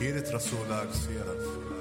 كيرت رسولك سيرت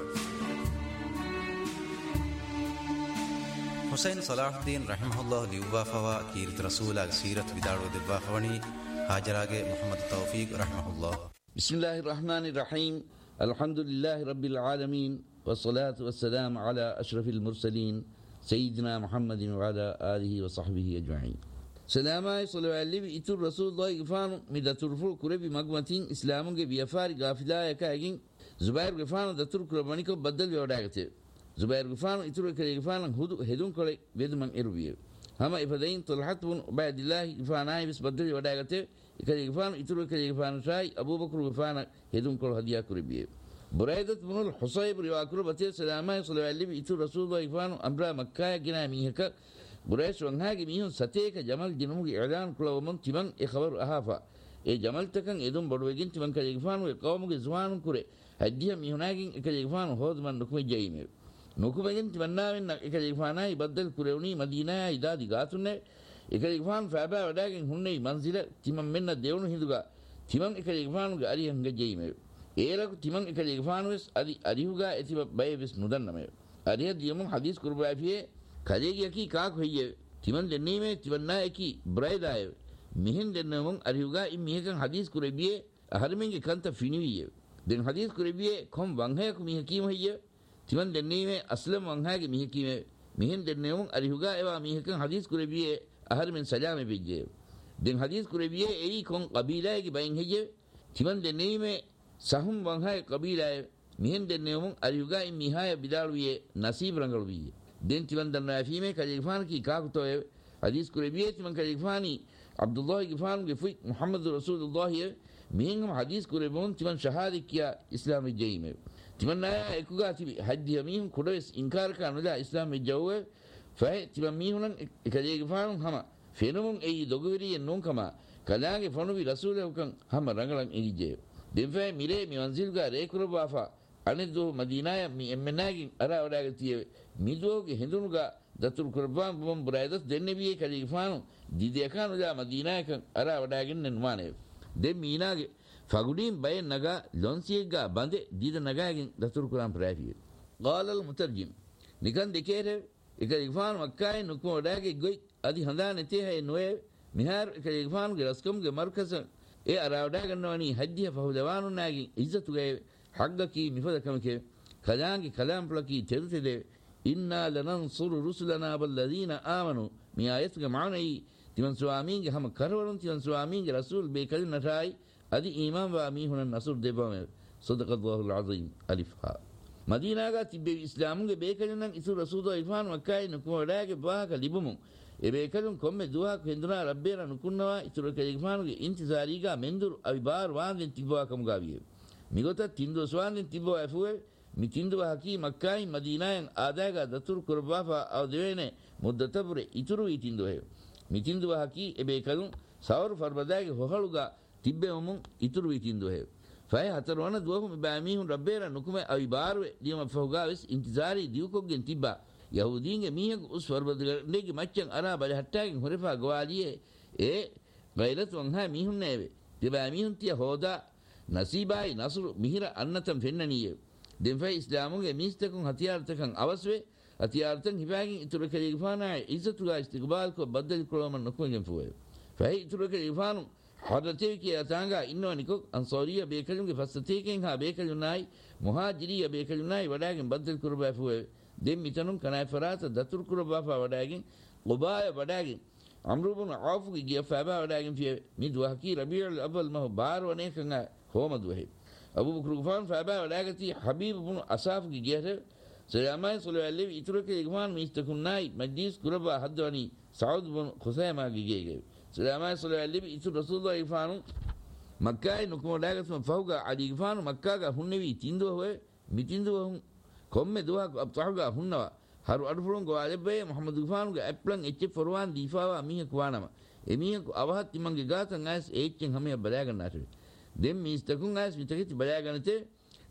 حسين صلاح الدين رحمه الله ليوافوا كيرت رسولك سيرت بدارو دباخوني هاجراغي محمد توفيق رحمه الله. بسم الله الرحمن الرحيم. الحمد لله رب العالمين والصلاة والسلام على أشرف المرسلين سيدنا محمد وعلى آله وصحبه أجمعين. سلامة صلى الله عليه وسلم رسول الله غفان مدترفو كربي مغمتين إسلامون کے بیافاری غافلا یکاگین زبیر غفان دتر کربانی کو بدل وڈاگتے زبیر غفان اتر کرے غفان هدون کرے ودمن اروبی ہم افدین طلحت بن عبد الله غفان بس بدل وڈاگتے کرے غفان اتر کرے غفان شای ابو بکر غفان هدون کر ہدیہ کربی بريدة بن الحصيب رواكر بتي سلامة صلى الله عليه وسلم رسول الله يفان أمر مكة جنا ميهك بريش وانهاج ميهون ستيك جمال جنوب إعلان كل ومن تمن إخبار أهافا جمال تكن يدوم بروجين تمن كجيفان وقوم جزوان كره هديه ميهوناجين كجيفان هود من نكمة جايمه نكمة تمنا من كجيفانا يبدل كرهوني مدينة إذا دعاتونه كجيفان فابا وداعين هني منزله تمن منا ديون هندوكا تمن كجيفان كاري هنگ جايمه ඒලක තිමන් එක ජීගෆානුස් අරිහුගා ඇති බයවිස් නුදන්නම අරිය දියමුන් හදීස් කුර්බාෆියේ කලේගියකි කාක් වෙయ్యේ තිමන් දෙන්නීමේ තිවන්නායකි බ්‍රයිදාය මිහින් දෙන්නමුන් අරිහුගා ඉමිහකන් හදීස් කුරබියේ අහරමින්ගේ කන්ත ෆිනිවියේ දෙන් හදීස් කුරබියේ කොම් වංහයක මිහකීම වෙయ్యේ තිමන් දෙන්නීමේ අස්ලම් වංහාගේ මිහකීම මිහින් දෙන්නමුන් අරිහුගා ඒවා මිහකන් හදීස් කුරබියේ අහරමින් සලාම වෙయ్యේ දෙන් හදීස් කුරබියේ එයි කොම් කබීලාගේ බයින් වෙయ్యේ තිමන් දෙන්නීමේ සහුම් වංහාය කබීලාය මිහෙන් දෙන්නේමුන් අරියුගා මිහාය බිදාලුවේ නසීබ රංගලුවේ දෙන් තිවන් දන්නා ෆීමේ කලිෆාන් කි කාකුතෝ හදීස් කුරබියේ තිමන් කලිෆානි අබ්දුල්ලාහ් ගිෆාන් ගෙෆි මුහම්මද් රසූලුල්ලාහ් මිහෙන් හදීස් කුරබොන් තිමන් ශහාදික් කියා ඉස්ලාමෙ ජීමේ තිමන් නා එකුගා තිබි හද්දිය මිහුන් කුඩස් ඉන්කාර කරනදා ඉස්ලාමෙ ජව්වේ ෆයි තිමන් මිහුනන් කලිෆාන් හම ෆෙනමුන් එයි දොගවිරිය නොන්කම කලාගේ ෆනුවි රසූලුකන් හම රංගලන් එගිජේ දෙෆේ මිරේ මිවන්සිල්ගා රේකුරබාෆා අනිදෝ මදීනාය මි එම්මනාගින් අරා වඩාගතිය මිදෝගේ හිඳුනුගා දතුරු කුර්බාන් බොම් බ්‍රයිදස් දෙන්නෙවියේ කලිෆානු දිදේකානුදා මදීනායක අරා වඩාගෙන නුමානේ දෙ මීනාගේ ෆගුඩින් බය නගා ලොන්සියගා බඳේ දිද නගාගෙන් දතුරු කුරාන් ප්‍රාෆිය قال المترجم නිකන් දෙකේර එක කලිෆාන් මක්කායි නුකම වඩාගේ ගොයි අදි හඳානතේ hay නොයේ මිහාර කලිෆාන්ගේ රස්කම්ගේ මර්කස ඒ අරවඩා ගන්නවනි හජ්ජිය ෆහුදවානුනාගේ ඉස්සතුගේ හග්ගකි මිෆදකමකේ කලාංගි කලාම්පලකි තෙරුතෙදේ ඉන්නා ලනන්සුරු රුසුලනා බල්ලදීන ආමනු මේ ආයත්ගේ මානයි තිමන් ස්වාමීන්ගේ හැම කරවරුන් තිමන් ස්වාමීන්ගේ රසූල් බේකලින් නටායි අදි ඊමාන් වාමී හුනන් නසුර් දෙබම සදකල්ලාහුල් අසීම් අලිෆා මදීනාගා තිබ්බේ ඉස්ලාමුගේ බේකලින් නම් ඉසු රසූලුල්ලාහ් ඉෆාන් මක්කායි නුකුවඩාගේ බාක ලිබුමු එබේකලුන් කොම්මේ දුවා කෙන්දුනා රබ්බේර නුකුන්නවා ඉතුරු කලිග්මානුගේ ඉන්තිසාරීගා මෙන්දුරු අවිබාර් වාන්දෙන් තිබවා කමුගාවිය මිගොත තින්දු ස්වාන්දෙන් තිබවා ඇෆුවේ මි තින්දු හකී මක්කායි මදීනායන් ආදායගා දතුරු කුර්බාෆා අව දෙවේනේ මුද්දතබුරේ ඉතුරු වී තින්දු හේ මි තින්දු හකී එබේකලුන් සවර් ෆර්බදාගේ හොහලුගා තිබ්බෙමුන් ඉතුරු වී තින්දු හේ ෆයි හතරවන දුවහු මෙබෑමීහුන් රබ්බේර නුකුමේ අවිබාර්වේ දියම ෆහුගා වෙස් ඉන්තිසාරී දියුකොග්ගෙන් තිබ්බා යහූදීන්ගේ මීහක උස් වර්බදගේ මච්චන් අරා බල හට්ටාගෙන් හොරපා ගවාලියේ ඒ ගෛරත් වංහා මීහුන් නෑවේ දෙබෑ මීහුන් තිය හොදා නසීබායි නසුරු මිහිර අන්නතම් ෆෙන්නනියේ දෙන්ෆයි ඉස්ලාමුගේ මිස්තකුන් හතියාර්තකන් අවස්වේ හතියාර්තන් හිපාගෙන් ඉතුරු කලිගෆානා ඉසතුගා ඉස්තිග්බාල් කො බද්දල් කොලමන් නොකුගෙන් ෆුවේ ෆයි ඉතුරු කලිගෆානු හදතේ කිය තාංගා ඉන්නවනිකො අන්සෝරිය බේකලුන්ගේ ෆස්සතේකෙන් හා බේකලුනායි මුහාජිරිය බේකලුනායි වඩාගෙන් බද්දල් කුර්බා ෆුවේ දෙම් මිතනුම් කනයි ෆරාත දතුරු කුර්බාෆා වඩාගෙන් ඔබාය වඩාගෙන් අම්රුබුන් ආෆුගේ ගිය ෆබා වඩාගෙන් ෆිය මිදුවහකි රබීඋල් අවල් මහ බාරවනේ කංග හෝමදුවේ අබු බක්ර් ගෆාන් ෆබා වඩාගති හබීබ් බුන් අසාෆ්ගේ ගියර සලාමයි සල්ලල්ලාහු අලයිහි ඉතුරුකේ ගෆාන් මිස්තකුන්නයි මජ්ලිස් කුර්බා හද්වනි සෞද් බුන් ඛුසයිමාගේ ගියේ සලාමයි සල්ලල්ලාහු අලයිහි ඉතුරු රසූලුල්ලාහ් ඉෆානු මක්කායි නුකම වඩාගත්ම ෆෞගා අලි ගෆාන් මක්කාගා හුන්නෙවි තින්දුවේ මිතින්දුවහුන් කොම්මේ දුවා අබ්තාහුගා හුන්නවා haru adufulun go alebbe muhammad gufanu ge applan eche forwan difawa mihe kuwanama emihe avahat timange gatan as echen hame balagan natu dem mistakun as mitakiti balaganate